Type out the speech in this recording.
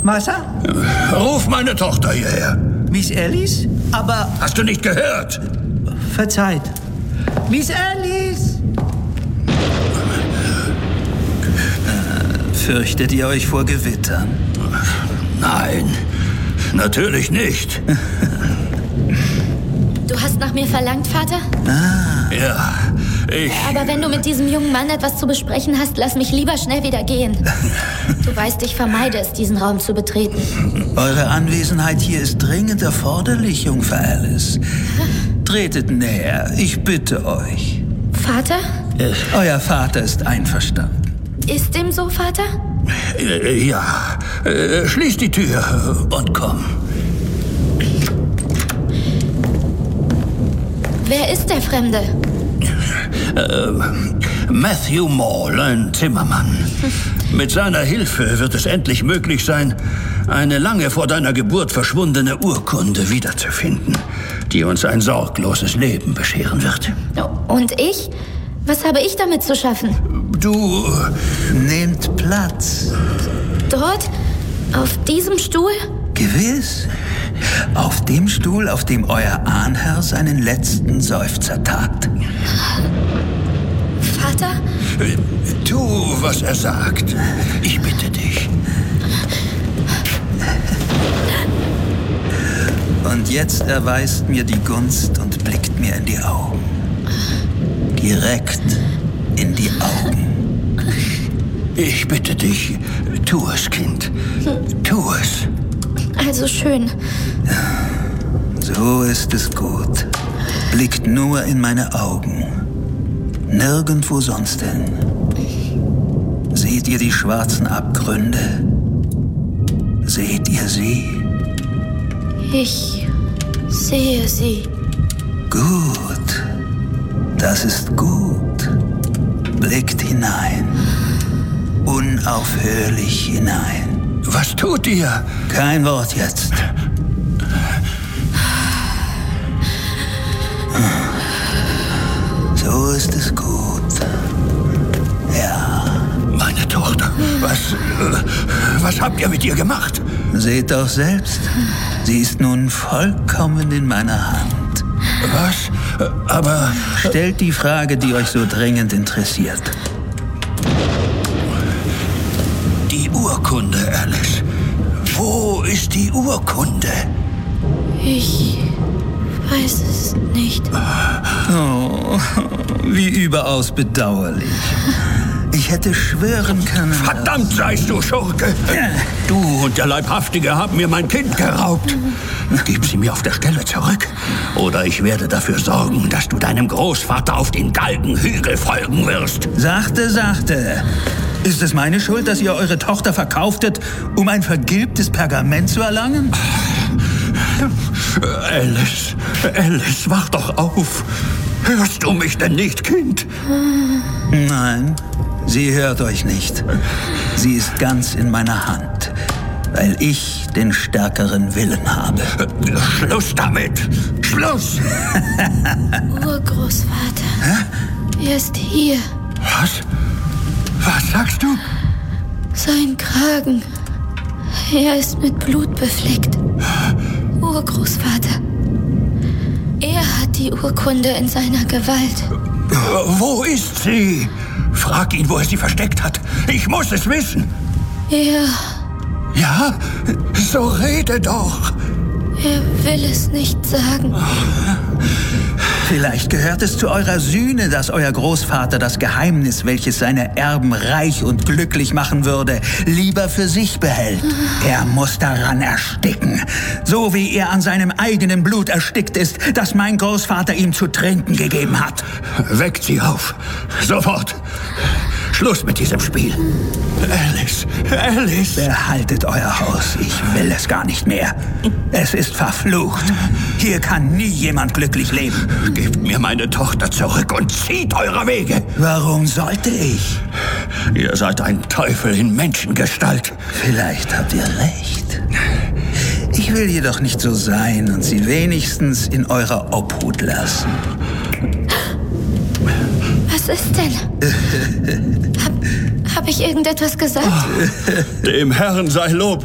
Massa? Ruf meine Tochter hierher. Miss Alice? Aber... Hast du nicht gehört? Verzeiht. Miss Alice! Fürchtet ihr euch vor Gewittern? Nein, natürlich nicht. Du hast nach mir verlangt, Vater? Ja, Aber wenn du mit diesem jungen Mann etwas zu besprechen hast, lass mich lieber schnell wieder gehen. Du weißt, ich vermeide es, diesen Raum zu betreten. Eure Anwesenheit hier ist dringend erforderlich, Jungfer Alice. Tretet näher, ich bitte euch. Vater? Euer Vater ist einverstanden. Ist dem so, Vater? Ja. Schließ die Tür und komm. Wer ist der Fremde? Matthew Mall, ein Zimmermann. Mit seiner Hilfe wird es endlich möglich sein, eine lange vor deiner Geburt verschwundene Urkunde wiederzufinden, die uns ein sorgloses Leben bescheren wird. Und ich? Was habe ich damit zu schaffen? Du... Nehmt Platz. Dort? Auf diesem Stuhl? Gewiss. Auf dem Stuhl, auf dem euer Ahnherr seinen letzten Seufzer tat. Vater? Tu, was er sagt. Ich bitte dich. Und jetzt erweist mir die Gunst und blickt mir in die Augen. Direkt in die Augen. Ich bitte dich, tu es, Kind. Tu es. Also schön. So ist es gut. Blickt nur in meine Augen. Nirgendwo sonst hin. Seht ihr die schwarzen Abgründe? Seht ihr sie? Ich sehe sie. Gut. Das ist gut. Blickt hinein. Unaufhörlich hinein. Was tut ihr? Kein Wort jetzt. So ist es gut. Ja. Meine Tochter, was habt ihr mit ihr gemacht? Seht doch selbst. Sie ist nun vollkommen in meiner Hand. Was? Aber... Stellt die Frage, die euch so dringend interessiert. Die Urkunde, Alice. Wo ist die Urkunde? Ich weiß es nicht. Oh, wie überaus bedauerlich. Ich hätte schwören können... Verdammt seist du, Schurke! Du und der Leibhaftige haben mir mein Kind geraubt. Gib sie mir auf der Stelle zurück. Oder ich werde dafür sorgen, dass du deinem Großvater auf den Galgenhügel folgen wirst. Sachte, sachte. Ist es meine Schuld, dass ihr eure Tochter verkauftet, um ein vergilbtes Pergament zu erlangen? Alice, wach doch auf. Hörst du mich denn nicht, Kind? Nein, sie hört euch nicht. Sie ist ganz in meiner Hand, weil ich den stärkeren Willen habe. Schluss damit! Schluss! Urgroßvater. Er ist hier. Was? Was sagst du? Sein Kragen. Er ist mit Blut befleckt. Urgroßvater. Er hat die Urkunde in seiner Gewalt. Wo ist sie? Frag ihn, wo er sie versteckt hat. Ich muss es wissen. Er Ja? So rede doch. will es nicht sagen. Vielleicht gehört es zu eurer Sühne, dass euer Großvater das Geheimnis, welches seine Erben reich und glücklich machen würde, lieber für sich behält. Er muss daran ersticken, so wie er an seinem eigenen Blut erstickt ist, das mein Großvater ihm zu trinken gegeben hat. Weckt sie auf. Sofort. Schluss mit diesem Spiel. Alice. Behaltet euer Haus, ich will es gar nicht mehr. Es ist verflucht. Hier kann nie jemand glücklich leben. Gebt mir meine Tochter zurück und zieht eurer Wege. Warum sollte ich? Ihr seid ein Teufel in Menschengestalt. Vielleicht habt ihr recht. Ich will jedoch nicht so sein und sie wenigstens in eurer Obhut lassen. Was ist denn? Hab ich irgendetwas gesagt? Dem Herrn sei Lob